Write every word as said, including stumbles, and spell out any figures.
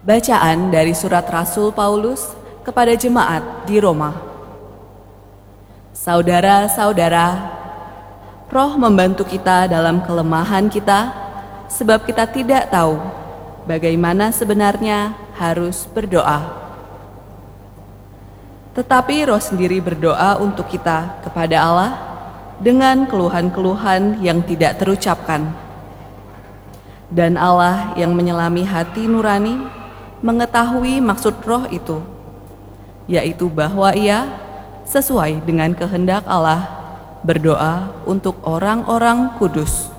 Bacaan dari surat Rasul Paulus kepada jemaat di Roma. Saudara-saudara, Roh membantu kita dalam kelemahan kita, sebab kita tidak tahu bagaimana sebenarnya harus berdoa. Tetapi Roh sendiri berdoa untuk kita kepada Allah dengan keluhan-keluhan yang tidak terucapkan. Dan Allah yang menyelami hati nurani mengetahui maksud Roh itu, yaitu bahwa Ia sesuai dengan kehendak Allah berdoa untuk orang-orang kudus.